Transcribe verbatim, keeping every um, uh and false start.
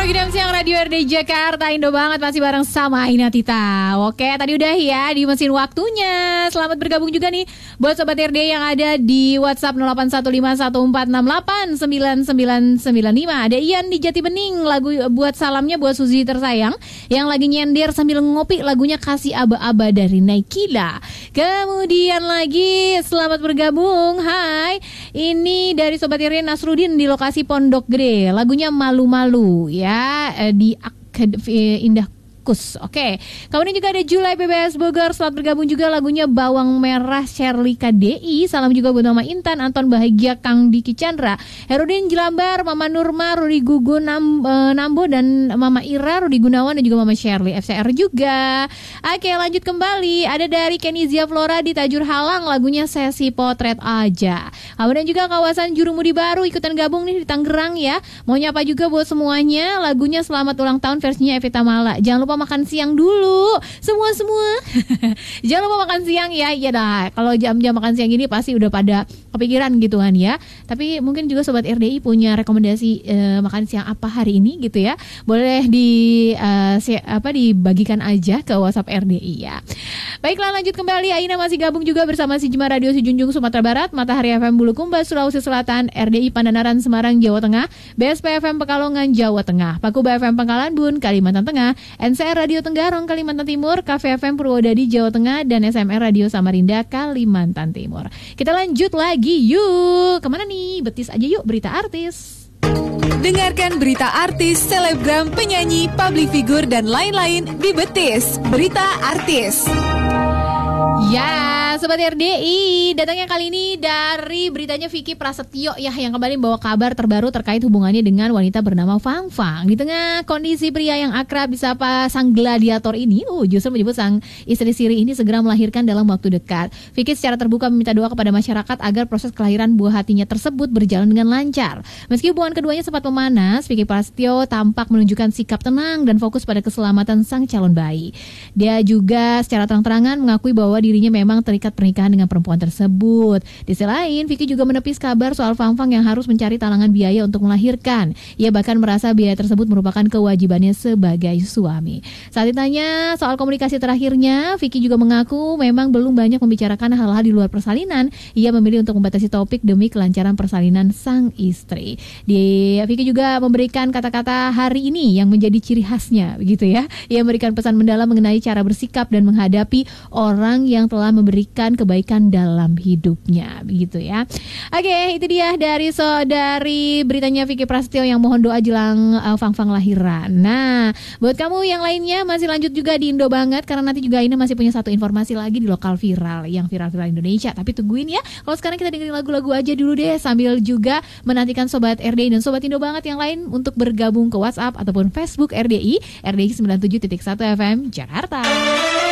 Pagi dan siang Radio R D Jakarta, Indo banget masih bareng sama Ina Tita. Oke, tadi udah ya di mesin waktunya. Selamat bergabung juga nih buat Sobat R D yang ada di WhatsApp nol delapan satu lima satu empat enam delapan sembilan sembilan sembilan lima. Ada Ian di Jati Bening, lagu buat salamnya buat Suzy tersayang yang lagi nyender sambil ngopi, lagunya Kasih Aba-Aba dari Naikila. Kemudian lagi selamat bergabung. Hai, ini dari Sobat R D Nasrudin di lokasi Pondok Gede. Lagunya Malu-Malu ya. Di Akademi Indah Kus. Oke. Kemudian juga ada Julai P B S Bogor. Selamat bergabung juga, lagunya Bawang Merah Shirley K D I. Salam juga buat Mama Intan, Anton Bahagia, Kang Diki Chandra, Herudin Jelambar, Mama Nurma, Rudi Gugu Nam, e, Nambo, dan Mama Ira, Rudi Gunawan, dan juga Mama Shirley F C R juga. Oke, lanjut kembali. Ada dari Kenizia Flora di Tajur Halang, lagunya Sesi Potret Aja. Kemudian juga kawasan Jurumudi Baru ikutan gabung nih di Tangerang ya. Mau nyapa juga buat semuanya, lagunya Selamat Ulang Tahun versinya Evita Mala. Jangan lupa makan siang dulu semua-semua. Jangan lupa makan siang ya. Iya dah, kalau jam-jam makan siang gini pasti udah pada kepikiran gitu kan ya. Tapi mungkin juga Sobat R D I punya rekomendasi eh, makan siang apa hari ini gitu ya. Boleh di uh, si, apa dibagikan aja ke WhatsApp R D I ya. Baiklah, lanjut kembali. Aina masih gabung juga bersama si Jema Radio Sijunjung Sumatera Barat, Matahari F M Bulukumba Sulawesi Selatan, R D I Pandanaran Semarang Jawa Tengah, B S P F M Pekalongan Jawa Tengah, Pakuba F M Pangkalan Bun Kalimantan Tengah, N C R Radio Tenggarong Kalimantan Timur, K F F M Purwodadi Jawa Tengah, dan S M R Radio Samarinda Kalimantan Timur. Kita lanjut lagi yuk. Kemana nih? Betis aja yuk berita artis. Dengarkan berita artis, selebgram, penyanyi, public figure, dan lain-lain di Betis Berita Artis. Ya, Sobat R D I, datangnya kali ini dari beritanya Vicky Prasetyo ya, yang kembali membawa kabar terbaru terkait hubungannya dengan wanita bernama Fang Fang. Di tengah kondisi pria yang akrab disapa sang gladiator ini, uh, justru menyebut sang istri siri ini segera melahirkan dalam waktu dekat. Vicky secara terbuka meminta doa kepada masyarakat agar proses kelahiran buah hatinya tersebut berjalan dengan lancar. Meski hubungan keduanya sempat memanas, Vicky Prasetyo tampak menunjukkan sikap tenang dan fokus pada keselamatan sang calon bayi. Dia juga secara terang-terangan mengakui bahwa dirinya memang terikat pernikahan dengan perempuan tersebut. Di sisi lain, Vicky juga menepis kabar soal Fang Fang yang harus mencari talangan biaya untuk melahirkan. Ia bahkan merasa biaya tersebut merupakan kewajibannya sebagai suami. Saat ditanya soal komunikasi terakhirnya, Vicky juga mengaku memang belum banyak membicarakan hal-hal di luar persalinan. Ia memilih untuk membatasi topik demi kelancaran persalinan sang istri. Di Vicky juga memberikan kata-kata hari ini yang menjadi ciri khasnya, begitu ya. Ia memberikan pesan mendalam mengenai cara bersikap dan menghadapi orang yang yang telah memberikan kebaikan dalam hidupnya, begitu ya. Oke, itu dia dari so dari beritanya Vicky Prasetyo yang mohon doa jelang uh, Fang Fang lahiran. Nah, buat kamu yang lainnya masih lanjut juga di Indo banget, karena nanti juga ini masih punya satu informasi lagi di lokal viral yang viral-viral Indonesia. Tapi tungguin ya. Kalau sekarang kita dengerin lagu-lagu aja dulu deh, sambil juga menantikan Sobat R D I dan Sobat Indo banget yang lain untuk bergabung ke WhatsApp ataupun Facebook R D I, R D I sembilan puluh tujuh titik satu F M Jakarta.